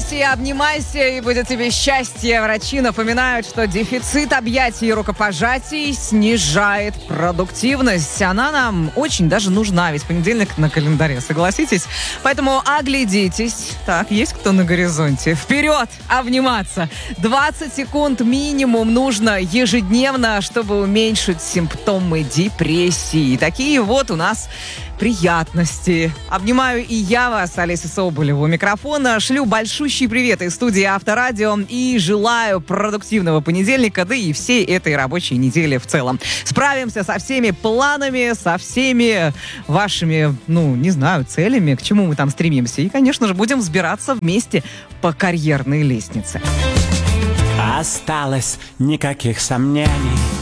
Обнимайся и обнимайся, и будет тебе счастье. Врачи напоминают, что дефицит объятий и рукопожатий снижает продуктивность. Она нам очень даже нужна, ведь понедельник на календаре, согласитесь? Поэтому оглядитесь. Так, есть кто на горизонте? Вперед! Обниматься! 20 секунд минимум нужно ежедневно, чтобы уменьшить симптомы депрессии. Такие вот у нас приятности. Обнимаю и я вас, Олеся Соболева, у микрофона. Шлю большущий привет из студии Авторадио и желаю продуктивного понедельника, да и всей этой рабочей недели в целом. Справимся со всеми планами, со всеми вашими, не знаю, целями, к чему мы там стремимся. И, конечно же, будем взбираться вместе по карьерной лестнице. Осталось никаких сомнений.